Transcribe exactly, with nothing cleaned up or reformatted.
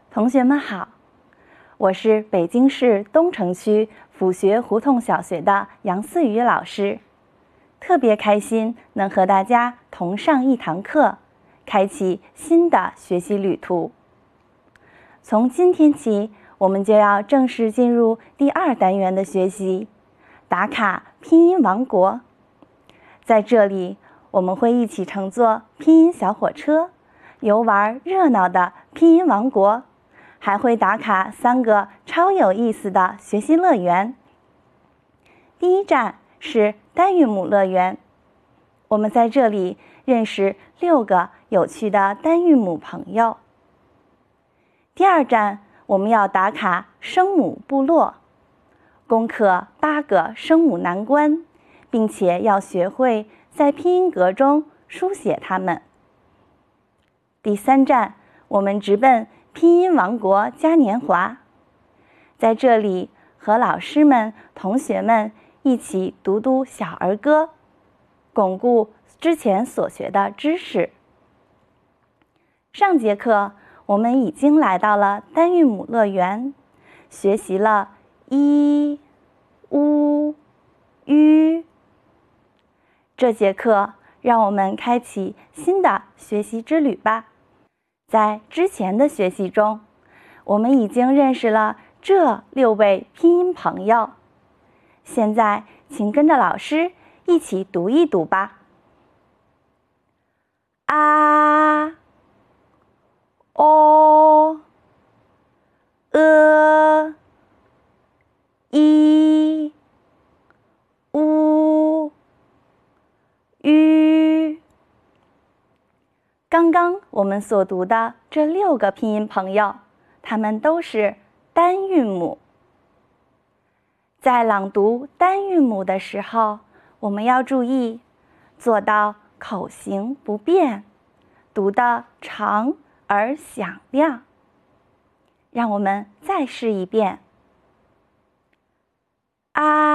同学们好，我是北京市东城区府学胡同小学的杨思雨老师，特别开心能和大家同上一堂课，开启新的学习旅途。从今天起，我们就要正式进入第二单元的学习，打卡拼音王国。在这里，我们会一起乘坐拼音小火车，游玩热闹的拼音王国，还会打卡三个超有意思的学习乐园。第一站是单韵母乐园，我们在这里认识六个有趣的单韵母朋友。第二站，我们要打卡声母部落，攻克八个声母难关，并且要学会在拼音格中书写它们。第三站，我们直奔拼音王国嘉年华，在这里和老师们、同学们一起读读小儿歌，巩固之前所学的知识。上节课我们已经来到了单韵母乐园，学习了一、乌、吁。这节课让我们开启新的学习之旅吧。在之前的学习中，我们已经认识了这六位拼音朋友。现在，请跟着老师一起读一读吧。啊、哦、呃、一、乌、吁。刚刚我们所读的这六个拼音朋友，它们都是单韵母。在朗读单韵母的时候，我们要注意做到口型不变，读得长而响亮。让我们再试一遍。啊